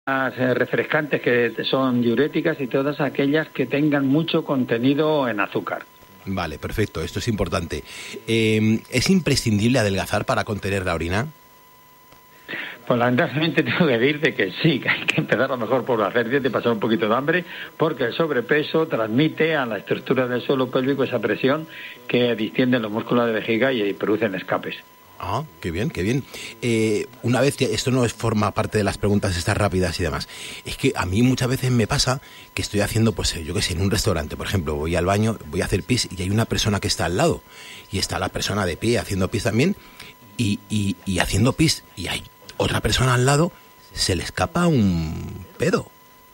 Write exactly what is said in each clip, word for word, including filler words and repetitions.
eh, refrescantes que son diuréticas y todas aquellas que tengan mucho contenido en azúcar. Vale, perfecto, esto es importante. Eh, ¿Es imprescindible adelgazar para contener la orina? Pues lamentablemente tengo que decirte que sí, que hay que empezar a lo mejor por hacer dieta y pasar un poquito de hambre, porque el sobrepeso transmite a la estructura del suelo pélvico esa presión que distiende los músculos de vejiga y producen escapes. Ah, qué bien, qué bien. Eh, una vez que esto no es, forma parte de las preguntas estas rápidas y demás, es que a mí muchas veces me pasa que estoy haciendo, pues yo qué sé, en un restaurante, por ejemplo, voy al baño, voy a hacer pis y hay una persona que está al lado y está la persona de pie haciendo pis también y, y, y haciendo pis y hay otra persona al lado, se le escapa un pedo.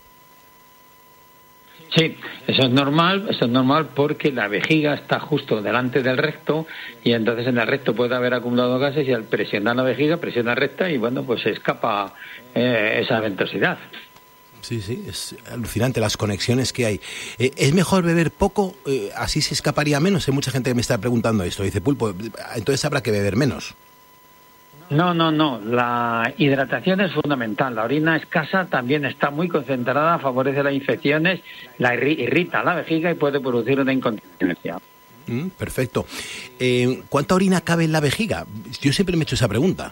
Sí, eso es normal, eso es normal porque la vejiga está justo delante del recto y entonces en el recto puede haber acumulado gases y al presionar la vejiga presiona el recto y bueno, pues se escapa eh, esa ventosidad. Sí, sí, es alucinante las conexiones que hay. Eh, ¿Es mejor beber poco? Eh, ¿Así se escaparía menos? Hay mucha gente que me está preguntando esto. Dice, Pulpo, entonces habrá que beber menos. No, no, no. La hidratación es fundamental. La orina escasa también está muy concentrada, favorece las infecciones, la irrita la vejiga y puede producir una incontinencia. Mm, perfecto. Eh, ¿Cuánta orina cabe en la vejiga? Yo siempre me he hecho esa pregunta.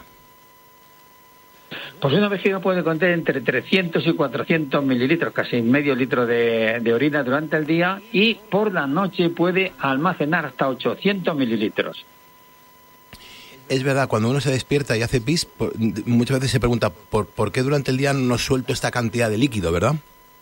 Pues una vejiga puede contener entre trescientos y cuatrocientos mililitros, casi medio litro de, de orina durante el día, y por la noche puede almacenar hasta ochocientos mililitros. Es verdad, cuando uno se despierta y hace pis, muchas veces se pregunta ¿por, por qué durante el día no suelto esta cantidad de líquido, verdad?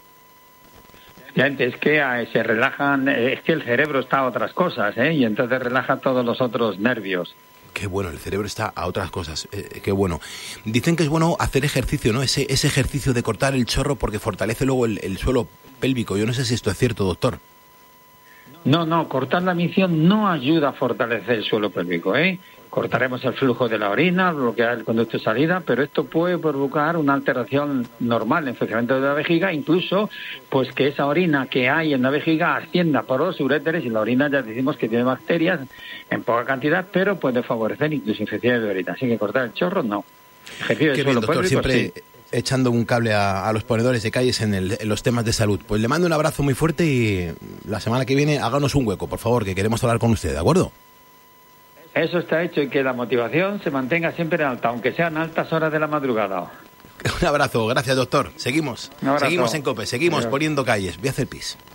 Es que eh, se relajan, es que el cerebro está a otras cosas, ¿eh? Y entonces relaja todos los otros nervios. Qué bueno, el cerebro está a otras cosas, eh, qué bueno. Dicen que es bueno hacer ejercicio, ¿no? Ese, ese ejercicio de cortar el chorro porque fortalece luego el, el suelo pélvico. Yo no sé si esto es cierto, doctor. No, no, cortar la micción no ayuda a fortalecer el suelo pélvico, ¿eh? Cortaremos el flujo de la orina, bloquear el conducto de salida, pero esto puede provocar una alteración normal en funcionamiento de la vejiga, incluso pues que esa orina que hay en la vejiga ascienda por los uréteres y la orina ya decimos que tiene bacterias en poca cantidad, pero puede favorecer incluso infecciones de orina. Así que cortar el chorro, no. Ejercicio del Qué suelo bien, doctor, pélvico, siempre sí. Echando un cable a, a los ponedores de calles en, el, en los temas de salud. Pues le mando un abrazo muy fuerte y la semana que viene háganos un hueco, por favor, que queremos hablar con usted, ¿de acuerdo? Eso está hecho y que la motivación se mantenga siempre alta, aunque sean altas horas de la madrugada. Un abrazo, gracias doctor. Seguimos, seguimos en COPE, seguimos Adiós. Poniendo calles. Voy a hacer pis.